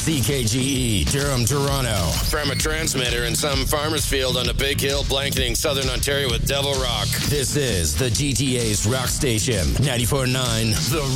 CKGE, Durham, Toronto. From a transmitter in some farmer's field on a big hill blanketing southern Ontario with Devil Rock. This is the GTA's rock station, 94.9 The